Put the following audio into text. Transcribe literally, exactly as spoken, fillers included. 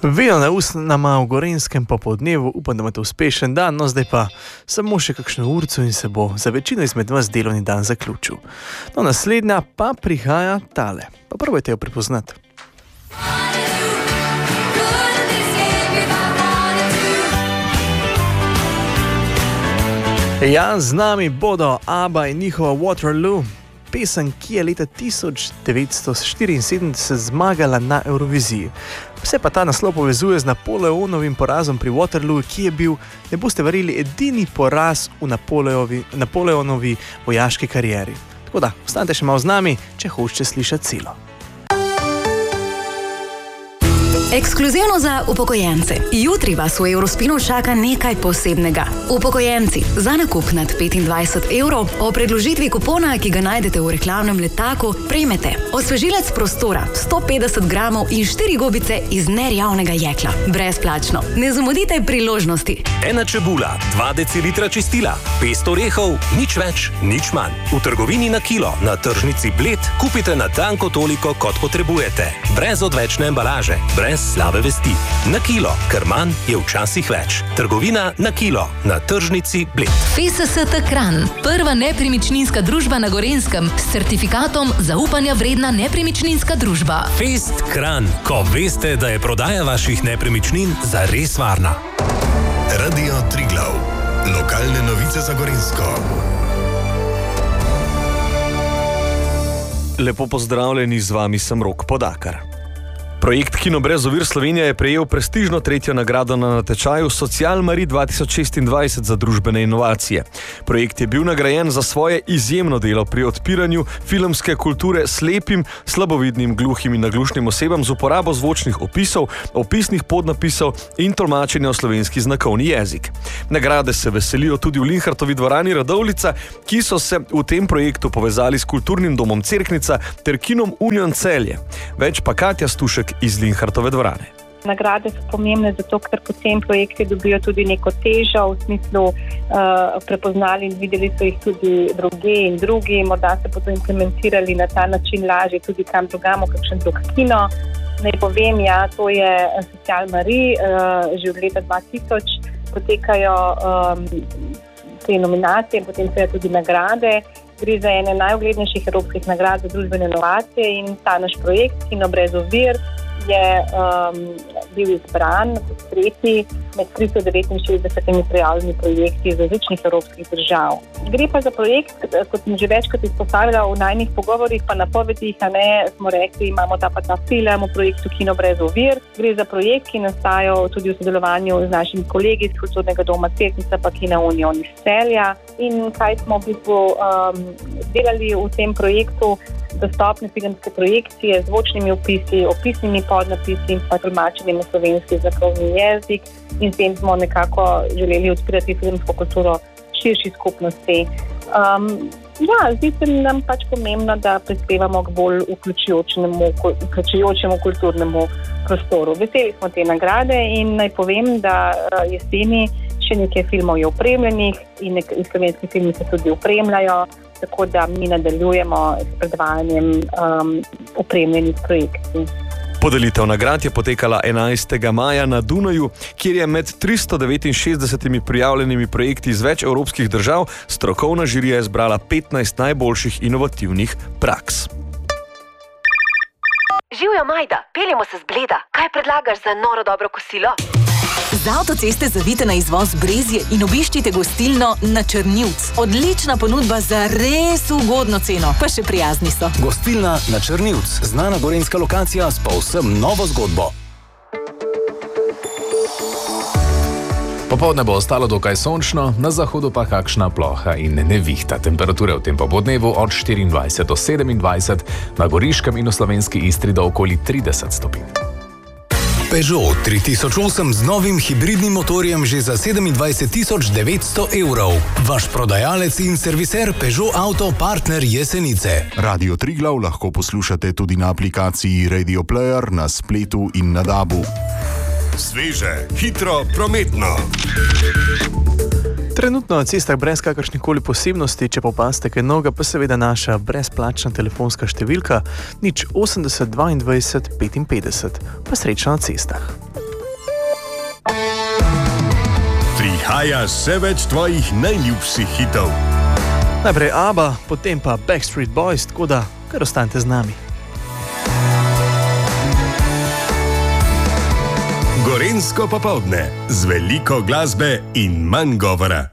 Vino na usnama v Gorenjskem popoldnevu, upam, da imate uspešen dan, no zdaj pa samo še kakšno urco in se bo za večino izmed vas delovni dan zaključil. No, naslednja pa prihaja tale, pa probajte jo prepoznati. Ja, z nami bodo ABBA in njihova Waterloo, pesem, ki je leta tisoč devetsto štiriinsedemdeset zmagala na Evroviziji. Vse pa ta naslov povezuje z Napoleonovim porazom pri Waterloo, ki je bil, ne boste verjeli, edini poraz v Napoleonovi vojaški karieri. Tako da, ostanite še malo z nami, če hočete slišati celo. Ekskluzivno za upokojence. Jutri vas v Eurospinu čaka nekaj posebnega. Upokojenci, za nakup nad petindvajset evrov o predložitvi kupona, ki ga najdete v reklamnem letaku, prejmete osvežilec prostora, sto petdeset gramov in štiri gobice iz nerjavnega jekla. Brezplačno. Ne zamudite priložnosti. Ena čebula, dva decilitra čistila, pest orehov, nič več, nič manj. V trgovini na kilo, na tržnici Bled, kupite na tanko toliko, kot potrebujete. Brez odvečne embalaže, brez slabe vesti. Na kilo, ker manj je včasih več. Trgovina na kilo, na tržnici Bled. F S S T Kranj, prva nepremičninska družba na Gorenjskem s certifikatom zaupanja vredna nepremičninska družba. Fest Kranj, ko veste, da je prodaja vaših nepremičnin zares varna. Radio Triglav, lokalne novice za Gorenjsko. Lepo pozdravljeni, z vami sem Rok Podakar. Projekt Kino brez ovir Slovenija je prejel prestižno tretjo nagrado na natečaju Social Mari dva tisoč šestindvajset za družbene inovacije. Projekt je bil nagrajen za svoje izjemno delo pri odpiranju filmske kulture slepim, slabovidnim, gluhim in naglušnim osebam z uporabo zvočnih opisov, opisnih podnapisov in tolmačenja v slovenski znakovni jezik. Nagrade se veselijo tudi v Linhartovi dvorani Radovljica, ki so se v tem projektu povezali s kulturnim domom Cerknica ter kinom Union Celje. Več pa Katja Stušek iz Linhartove dvorane. Nagrade so pomembne zato, ker potem projekti dobijo tudi neko težo, v smislu uh, prepoznali in videli so jih tudi druge in drugi, morda se bodo implementirali na ta način lažje tudi kam drugamo, kakšen drug kino. Naj povem, ja, to je Social Mari, uh, že od leta dva tisoč potekajo um, te nominacije, potem so tudi nagrade. Gre za ene najuglednejših evropskih nagrad za družbene inovacije in ta naš projekt Kino brez ovir je um, bil izbran kot tretji med tristo devetinšestdesetimi prijavljenimi projekti iz različnih evropskih držav. Gre pa za projekt, kot sem že večkrat izpostavila v najnih pogovorih, pa napovedih, a ne, smo rekli, imamo ta pa ta film v projektu Kino brez ovir. Gre za projekt, ki nastajal tudi v sodelovanju z našimi kolegi iz Kulturnega doma Cerknica pa Kina Union iz Celja. In kaj smo v bistvu um, delali v tem projektu? Dostopne filmske projekcije z zvočnimi opisi, opisnimi podnapisi in pa tolmačenjem v slovenski znakovni jezik, in s tem smo nekako želeli odpirati filmsko kulturo širši skupnosti. Um, ja, zdi se nam pač pomembno, da prispevamo k bolj vključujočemu, vključujočemu kulturnemu prostoru. Veseli smo te nagrade in naj povem, da jeseni še nekaj filmov je opremljenih in nekaj slovenski filmi se tudi opremljajo, tako da mi nadaljujemo s predvajanjem um, opremljenih projekcij. Podelitev nagrad je potekala enajstega maja na Dunaju, kjer je med tristo devetinšestdesetimi prijavljenimi projekti iz več evropskih držav strokovna žirija izbrala petnajst najboljših inovativnih praks. Živjo, Majda, peljemo se z Bleda. Kaj predlagaš za noro dobro kosilo? Z avtoceste zavite na izvoz Brezje in obiščite gostilno Na Črnivc. Odlična ponudba za res ugodno ceno, pa še prijazni so. Gostilna Na Črnivc, znana gorenjska lokacija s povsem novo zgodbo. Popoldne bo ostalo dokaj sončno, na zahodu pa kakšna ploha in nevihta. Temperature v tem popoldnevu od štiriindvajset do sedemindvajset, na Goriškem in v slovenski Istri do okoli trideset stopinj. Peugeot tri tisoč osem z novim hibridnim motorjem že za sedemindvajset tisoč devetsto evrov. Vaš prodajalec in serviser Peugeot Auto partner Jesenice. Radio Triglav lahko poslušate tudi na aplikaciji Radio Player, na spletu in na dabu. Sveže, hitro, prometno. Trenutno na cestah brez kakršnikoli posebnosti, če pa opazite kaj novega, pa seveda naša brezplačna telefonska številka nič osemdeset dvaindvajset petinpetdeset. Pa srečno na cestah. Prihaja še več tvojih najljubših hitov. Najprej ABBA, potem pa Backstreet Boys, tako da kar ostanite z nami. Gorenjsko popoldne z veliko glasbe in manj govora.